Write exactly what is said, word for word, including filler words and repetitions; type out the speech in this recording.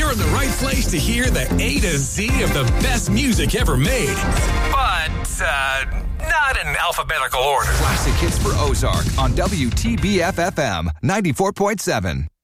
You're in the right place to hear the A to Z of the best music ever made. But, uh, not in alphabetical order. Classic hits for Ozark on W T B F F M ninety-four point seven.